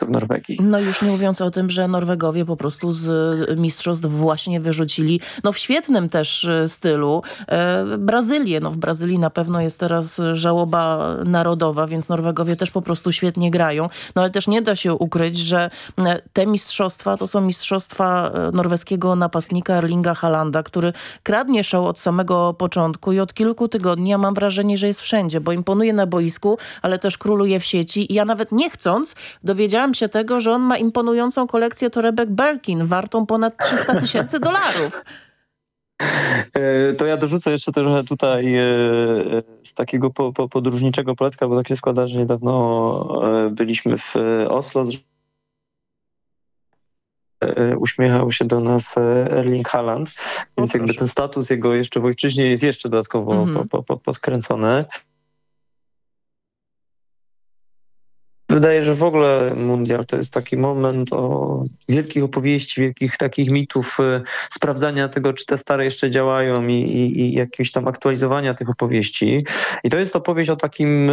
Norwegii. No już nie mówiąc o tym, że Norwegowie po prostu z mistrzostw właśnie wyrzucili, no w świetnym też stylu, Brazylię. No w Brazylii na pewno jest teraz żałoba narodowa, więc Norwegowie też po prostu świetnie grają. No ale też nie da się ukryć, że te mistrzostwa to są mistrzostwa norweskiego napastnika Erlinga Haalanda, który kradnie show od samego początku i od kilku tygodni ja mam wrażenie, że jest wszędzie, bo imponuje na boisku, ale też króluje w sieci i ja nawet nie chcąc dowiedziałam się tego, że on ma imponującą kolekcję torebek Birkin wartą ponad $300,000. To ja dorzucę jeszcze trochę tutaj z takiego podróżniczego poletka, bo tak się składa, że niedawno byliśmy w Oslo. Uśmiechał się do nas Erling Haaland, więc jakby ten status jego jeszcze w ojczyźnie jest jeszcze dodatkowo podkręcony. Wydaje, że w ogóle mundial to jest taki moment o wielkich opowieści, wielkich takich mitów, sprawdzania tego, czy te stare jeszcze działają i jakiegoś tam aktualizowania tych opowieści. I to jest opowieść o takim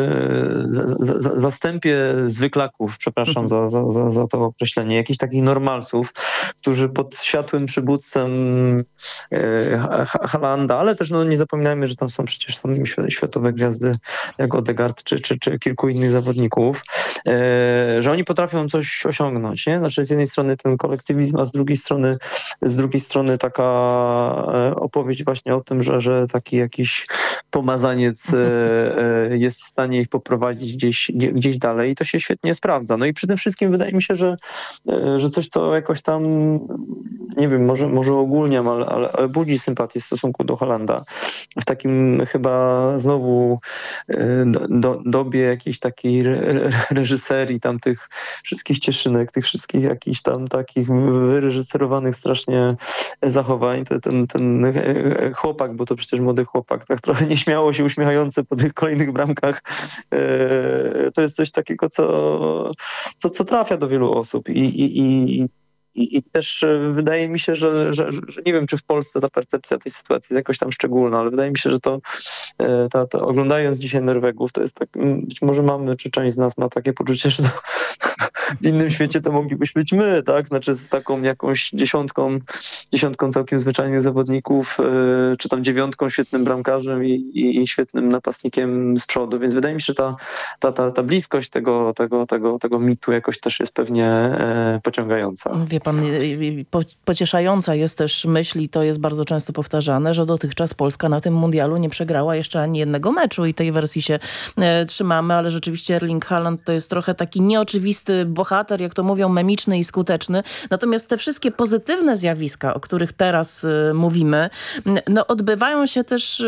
zastępie zwyklaków, przepraszam za to określenie, jakichś takich normalsów, którzy pod światłym przywództwem Haalanda, ale też no, nie zapominajmy, że tam są przecież światowe gwiazdy jak Odegaard czy kilku innych zawodników, że oni potrafią coś osiągnąć, nie? Znaczy z jednej strony ten kolektywizm, a z drugiej strony taka opowieść właśnie o tym, że taki jakiś pomazaniec jest w stanie ich poprowadzić gdzieś dalej i to się świetnie sprawdza. No i przy tym wszystkim wydaje mi się, że coś, co jakoś tam, nie wiem, może ogólniam, ale budzi sympatię w stosunku do Haalanda. W takim chyba znowu dobie jakiejś takiej reżyserii tam tych wszystkich cieszynek, tych wszystkich jakichś tam takich wyreżyserowanych strasznie zachowań. Ten chłopak, bo to przecież młody chłopak, tak trochę nieśmiało się uśmiechający po tych kolejnych bramkach, to jest coś takiego, co trafia do wielu osób i też wydaje mi się, że nie wiem, czy w Polsce ta percepcja tej sytuacji jest jakoś tam szczególna, ale wydaje mi się, że to oglądając dzisiaj Norwegów, to jest tak, być może mamy, czy część z nas ma takie poczucie, że to w innym świecie to moglibyśmy być my, tak? Znaczy z taką jakąś dziesiątką całkiem zwyczajnych zawodników, czy tam dziewiątką świetnym bramkarzem i świetnym napastnikiem z przodu, więc wydaje mi się, że ta bliskość tego mitu jakoś też jest pewnie pociągająca. Wie pan, pocieszająca jest też myśl i to jest bardzo często powtarzane, że dotychczas Polska na tym mundialu nie przegrała jeszcze ani jednego meczu i tej wersji się trzymamy, ale rzeczywiście Erling Haaland to jest trochę taki nieoczywisty bohater, jak to mówią, memiczny i skuteczny. Natomiast te wszystkie pozytywne zjawiska, o których teraz mówimy, no odbywają się też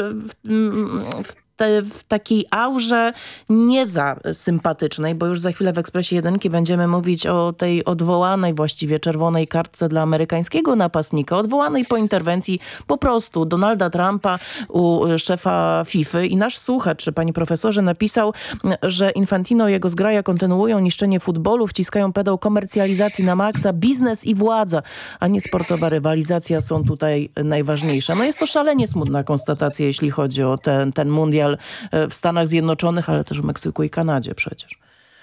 w takiej aurze nie za sympatycznej, bo już za chwilę w Ekspresie Jedynki będziemy mówić o tej odwołanej właściwie czerwonej kartce dla amerykańskiego napastnika, odwołanej po interwencji po prostu Donalda Trumpa u szefa FIFA i nasz słuchacz, panie profesorze, napisał, że Infantino i jego zgraja kontynuują niszczenie futbolu, wciskają pedał komercjalizacji na maksa, biznes i władza, a nie sportowa rywalizacja są tutaj najważniejsze. No jest to szalenie smutna konstatacja, jeśli chodzi o ten mundial w Stanach Zjednoczonych, ale też w Meksyku i Kanadzie przecież.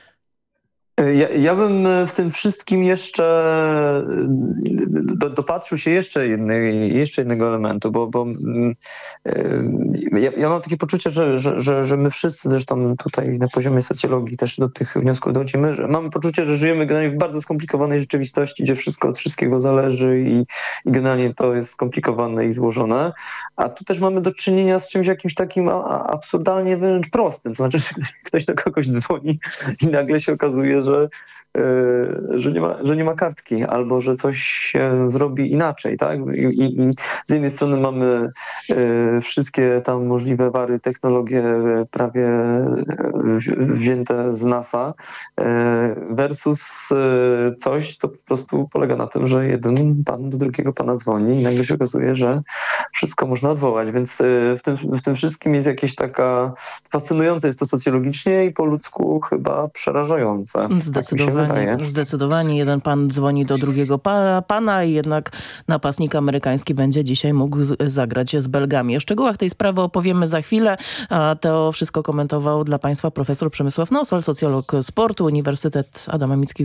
Ja bym w tym wszystkim jeszcze dopatrzył się jeszcze jednego elementu, bo ja mam takie poczucie, że my wszyscy zresztą tutaj na poziomie socjologii też do tych wniosków dochodzimy, że mamy poczucie, że żyjemy generalnie w bardzo skomplikowanej rzeczywistości, gdzie wszystko od wszystkiego zależy i generalnie to jest skomplikowane i złożone, a tu też mamy do czynienia z czymś jakimś takim absurdalnie wręcz prostym, to znaczy, że ktoś do kogoś dzwoni i nagle się okazuje, że nie ma kartki, albo że coś się zrobi inaczej, tak? I z jednej strony mamy wszystkie tam możliwe wary, technologie prawie wzięte z NASA versus coś, co po prostu polega na tym, że jeden pan do drugiego pana dzwoni i nagle się okazuje, że wszystko można odwołać, więc w tym wszystkim jest jakieś taka fascynujące jest to socjologicznie i po ludzku chyba przerażające. Zdecydowanie. Jeden pan dzwoni do drugiego pana i jednak napastnik amerykański będzie dzisiaj mógł zagrać z Belgami. O szczegółach tej sprawy opowiemy za chwilę. A to wszystko komentował dla państwa profesor Przemysław Nosal, socjolog sportu, Uniwersytet Adama Mickiewicza